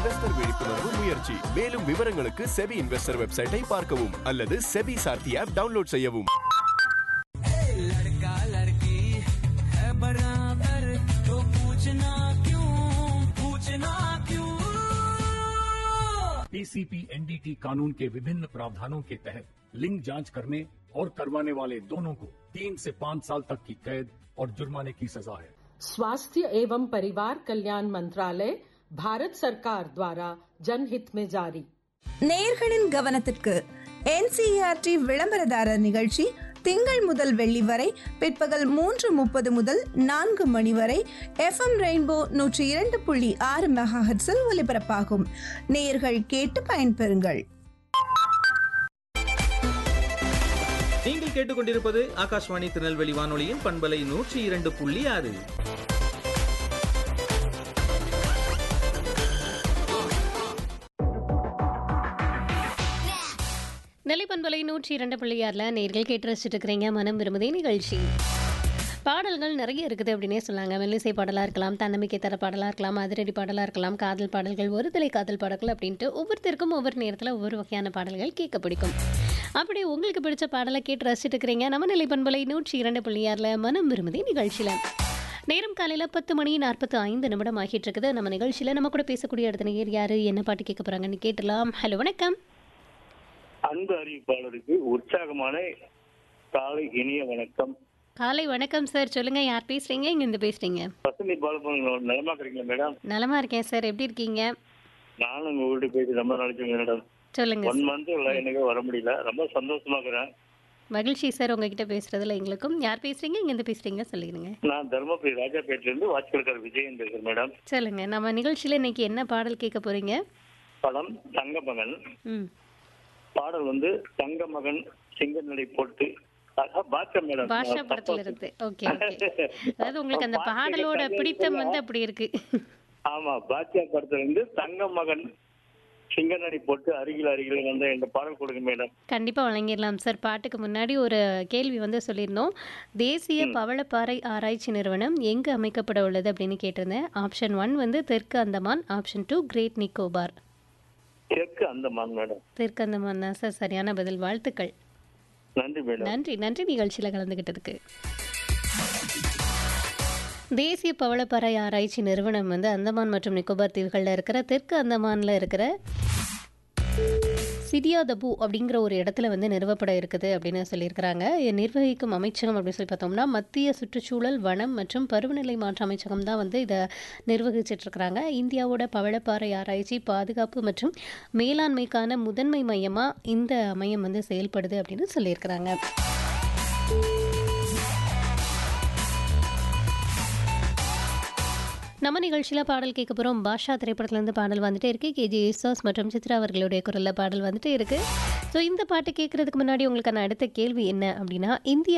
Investor விழிப்புணர்வு முயற்சி. மேலும் விவரங்களுக்கு செபி இன்வெஸ்டர் வெப்சைட்டை பார்க்கவும் அல்லது செபி சார்த்தி ஆப் டவுன்லோட் செய்யவும். पीसीपी एनडीटी कानून के विभिन्न प्रावधानों के तहत लिंग जांच करने और करवाने वाले दोनों को 3 से 5 साल तक की कैद और जुर्माने की सजा है. स्वास्थ्य एवं परिवार कल्याण मंत्रालय, भारत सरकार द्वारा जनहित में जारी. நேயர்களின் கவனத்திற்கு என்சிஇஆர்டி விளம்பரதாரர் நிகழ்ச்சி திங்கள் முதல் வெள்ளி வரை பிற்பகல் 3:30 முதல் 4 மணி வரை FM ரெயின்போ 102.6 மெகாஹெர்ட்ஸில் ஒலிபரப்பாகும். நேயர்கள் கேட்டு பயன்பெறுங்கள். நீங்கள் கேட்டுக்கொண்டிருப்பது ஆகாஷ்வாணி திருநெல்வேலி வானொலியின் பண்பலை 102.6. நிலைப்பண்பலை 102.6 நேர்கள் கேட்டு ரசிச்சுட்டு இருக்கிறீங்க மனம் விரும்புதே நிகழ்ச்சி. பாடல்கள் நிறைய இருக்குது அப்படின்னே சொல்லாங்க. மெல்லிசை பாடலாக இருக்கலாம், தன்னம்பிக்கை தர பாடலாக இருக்கலாம், அதிரடி பாடலாக இருக்கலாம், காதல் பாடல்கள், ஒரு தலை காதல் பாடல்கள் அப்படின்ட்டு ஒவ்வொருத்தருக்கும் ஒவ்வொரு நேரத்தில் ஒவ்வொரு வகையான பாடல்கள் கேட்க பிடிக்கும். அப்படி உங்களுக்கு பிடிச்ச பாடலை கேட்டு ரசிச்சுட்டு இருக்கிறீங்க நம்ம நிலைப்பண்பலை 102.6 மனம் விரும்புதே நிகழ்ச்சியில். நேரம் காலையில் 10:45 ஆகிட்டு இருக்குது. நம்ம நிகழ்ச்சியில் நம்ம கூட பேசக்கூடிய அடுத்த நேயர் யாரு, என்ன பாட்டு கேட்க போறாங்கன்னு கேட்டலாம். ஹலோ, வணக்கம். அன்பு அறிவிப்பாளருக்கு உற்சாகமான காலை இனிய வணக்கம். காலை வணக்கம் சார், சொல்லுங்க, யார் பேசுறீங்க, இங்க இருந்து பேசுறீங்க? வசந்தி பாலபன், நலமா இருக்கீங்களா மேடம்? நலமா இருக்கேன் சார், எப்படி இருக்கீங்க? நானும் உங்க வீட்டுக்கு போயிட்டு ரொம்ப நாளைக்கு மேடம். சொல்லுங்க. 1 மந்த் எனக்கு வர முடியல, ரொம்ப சந்தோஷமா இருக்கிறேன். மகிழ்ச்சி சார் உங்ககிட்ட பேசுறதுல எங்களுக்கும். யார் பேசுறீங்க, இங்க இருந்து பேசுறீங்க, சொல்லிடுங்க. நான் தர்மபுரி ராஜாபேட்டில இருந்து வாட்சியர் விஜயன் பேசுறேன் மேடம். சொல்லுங்க, நம்ம நிகழ்ச்சியில இன்னைக்கு என்ன பாடல் கேட்க போறீங்க? படம் தங்கமகன். பாடல் தங்க மகன் சிங்கநடை போட்டு பாஷா படத்துல இருக்கு. Okay okay. அதாவது உங்களுக்கு அந்த பாடலோட பிடித்தம் அப்படி இருக்கு. ஆமா, பாஷா படத்துல இருந்து தங்க மகன் சிங்கநடை போட்டு அருகில் அருகில் இந்த பாடல் கொடுங்க மேடம். கண்டிப்பா வழங்கிடலாம் சார். பாட்டுக்கு முன்னாடி ஒரு கேள்வி சொல்லியிருந்தோம். தேசிய பவளப்பாறை ஆராய்ச்சி நிறுவனம் எங்கு அமைக்கப்பட உள்ளது அப்படின்னு கேட்டிருந்தேன். ஆப்ஷன் 1 தெற்கு அந்தமான், ஆப்ஷன் 2 கிரேட் நிக்கோபார். தெற்கு அந்தமான் மேடம். தெற்கு அந்தமான் தான் சார் சரியான பதில். வாழ்த்துக்கள். நன்றி மேடம். நன்றி நன்றி நிகழ்ச்சியில கலந்துகிட்டதுக்கு. தேசிய பவளப்பாறை ஆராய்ச்சி நிறுவனம் அந்தமான் மற்றும் நிக்கோபார் தீவுகளில் இருக்கிற தெற்கு அந்தமான்ல இருக்கிற சிடியாதபு அப்படிங்கிற ஒரு இடத்துல நிறுவப்பட இருக்குது அப்படின்னு சொல்லியிருக்கிறாங்க. நிர்வகிக்கும் அமைச்சகம் அப்படின்னு சொல்லி பார்த்தோம்னா மத்திய சுற்றுச்சூழல், வனம் மற்றும் பருவநிலை மாற்ற அமைச்சகம் தான் இதை நிர்வகிச்சிட்டு இருக்கிறாங்க. இந்தியாவோட பவளப்பாறை ஆராய்ச்சி, பாதுகாப்பு மற்றும் மேலாண்மைக்கான முதன்மை மையமாக இந்த மையம் செயல்படுது அப்படின்னு சொல்லியிருக்கிறாங்க. நம்ம நிகழ்ச்சியில் பாடல் கேட்க போகிறோம். பாஷா திரைப்படத்துலேருந்து பாடல் இருக்கு. கேஜி யேசுதாஸ் மற்றும் சித்ரா அவர்களுடைய குரலில் பாடல் இருக்கு. ஸோ இந்த பாட்டு கேட்கறதுக்கு முன்னாடி உங்களுக்கான அடுத்த கேள்வி என்ன அப்படின்னா, இந்திய